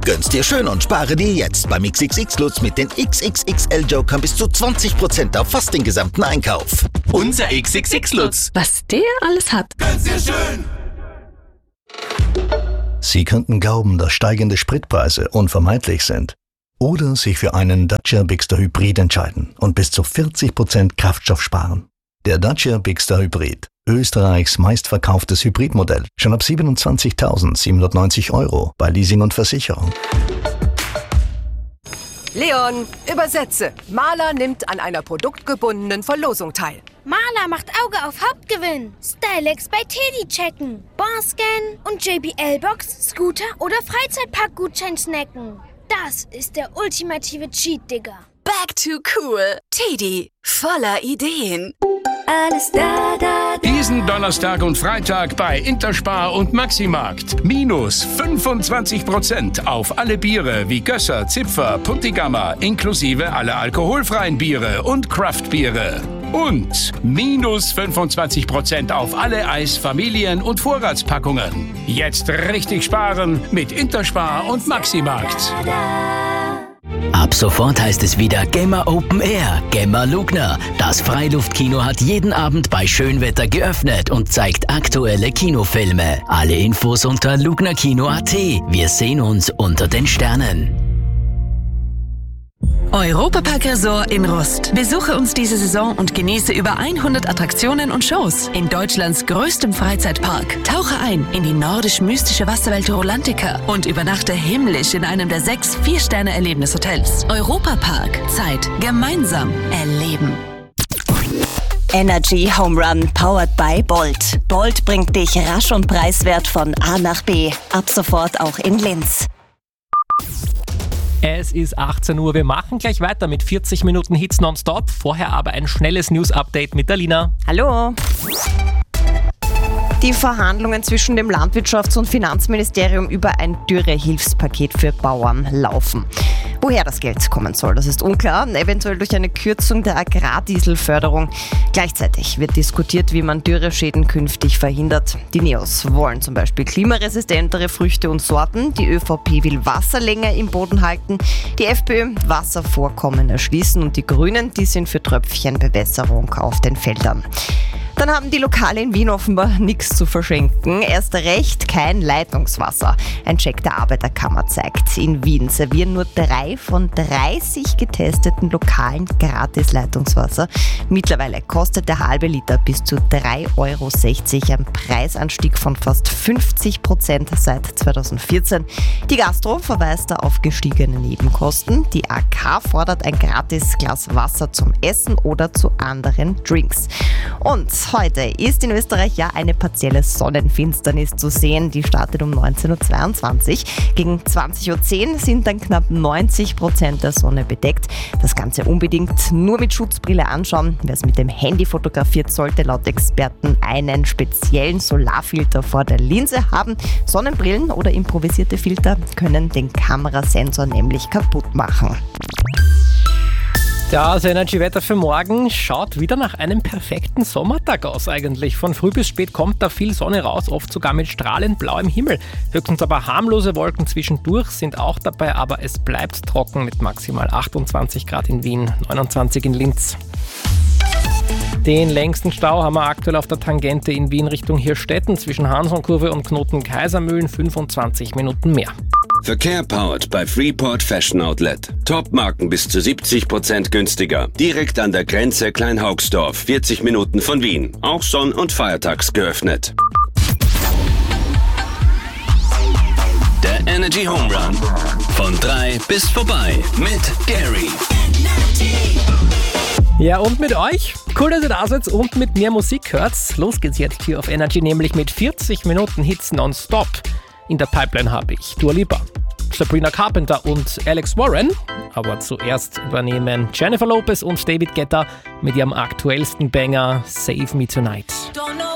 Gönn's dir schön und spare dir jetzt beim XXX Lutz mit den XXXL-Jokern bis zu 20% auf fast den gesamten Einkauf. Unser XXX Lutz. Was der alles hat. Gönn's dir schön. Sie könnten glauben, dass steigende Spritpreise unvermeidlich sind. Oder sich für einen Dacia Bigster Hybrid entscheiden und bis zu 40% Kraftstoff sparen. Der Dacia Bigster Hybrid, Österreichs meistverkauftes Hybridmodell, schon ab 27.790 € bei Leasing und Versicherung. Leon, übersetze. Maler nimmt an einer produktgebundenen Verlosung teil. Maler macht Auge auf Hauptgewinn. Stylex bei Teddy checken. Barscan und JBL-Box, Scooter oder Freizeitpark-Gutschein snacken. Das ist der ultimative Cheat, Digga. Back to cool. Teddy, voller Ideen. Alles da. Diesen Donnerstag und Freitag bei Interspar und Maximarkt. Minus 25% auf alle Biere wie Gösser, Zipfer, Puntigammer, inklusive alle alkoholfreien Biere und Craftbiere. Und minus 25% auf alle Eis-, Familien- und Vorratspackungen. Jetzt richtig sparen mit Interspar und Maximarkt. Ab sofort heißt es wieder Gamma Open Air, Gamma Lugner. Das Freiluftkino hat jeden Abend bei Schönwetter geöffnet und zeigt aktuelle Kinofilme. Alle Infos unter lugnerkino.at. Wir sehen uns unter den Sternen. Europapark Resort in Rust. Besuche uns diese Saison und genieße über 100 Attraktionen und Shows in Deutschlands größtem Freizeitpark. Tauche ein in die nordisch-mystische Wasserwelt Rolantica und übernachte himmlisch in einem der 6 4-Sterne-Erlebnishotels. Europapark. Zeit gemeinsam erleben. Energy Home Run powered by Bolt. Bolt bringt dich rasch und preiswert von A nach B. Ab sofort auch in Linz. Es ist 18 Uhr, wir machen gleich weiter mit 40 Minuten Hits nonstop. Vorher aber ein schnelles News-Update mit der Lina. Hallo. Die Verhandlungen zwischen dem Landwirtschafts- und Finanzministerium über ein Dürrehilfspaket für Bauern laufen. Woher das Geld kommen soll, das ist unklar, eventuell durch eine Kürzung der Agrardieselförderung. Gleichzeitig wird diskutiert, wie man Dürreschäden künftig verhindert. Die Neos wollen zum Beispiel klimaresistentere Früchte und Sorten, die ÖVP will Wasser länger im Boden halten, die FPÖ Wasservorkommen erschließen und die Grünen, die sind für Tröpfchenbewässerung auf den Feldern. Dann haben die Lokale in Wien offenbar nichts zu verschenken. Erst recht kein Leitungswasser. Ein Check der Arbeiterkammer zeigt, in Wien servieren nur 3 von 30 getesteten Lokalen gratis Leitungswasser. Mittlerweile kostet der halbe Liter bis zu 3,60 €, ein Preisanstieg von fast 50% seit 2014. Die Gastro verweist da auf gestiegene Nebenkosten. Die AK fordert ein gratis Glas Wasser zum Essen oder zu anderen Drinks. Und heute ist in Österreich ja eine partielle Sonnenfinsternis zu sehen. Die startet um 19.22 Uhr. Gegen 20.10 Uhr sind dann knapp 90% der Sonne bedeckt. Das Ganze unbedingt nur mit Schutzbrille anschauen. Wer es mit dem Handy fotografiert, sollte laut Experten einen speziellen Solarfilter vor der Linse haben. Sonnenbrillen oder improvisierte Filter können den Kamerasensor nämlich kaputt machen. Das Energy-Wetter für morgen schaut wieder nach einem perfekten Sommertag aus eigentlich. Von früh bis spät kommt da viel Sonne raus, oft sogar mit strahlend blauem Himmel. Höchstens aber harmlose Wolken zwischendurch sind auch dabei, aber es bleibt trocken mit maximal 28 Grad in Wien, 29 in Linz. Den längsten Stau haben wir aktuell auf der Tangente in Wien Richtung Hirstetten zwischen Hansonkurve und Knoten Kaisermühlen, 25 Minuten mehr. Verkehr powered bei Freeport Fashion Outlet. Top-Marken bis zu 70% günstiger. Direkt an der Grenze Kleinhaugsdorf, 40 Minuten von Wien. Auch sonn- und feiertags geöffnet. Der Energy Home Run. Von 3 bis vorbei mit Gary. Ja, und mit euch. Cool, dass ihr da seid und mit mehr Musik hört. Los geht's jetzt hier auf Energy, nämlich mit 40 Minuten Hits nonstop. In der Pipeline habe ich Dua Lipa, Sabrina Carpenter und Alex Warren. Aber zuerst übernehmen Jennifer Lopez und David Guetta mit ihrem aktuellsten Banger Save Me Tonight.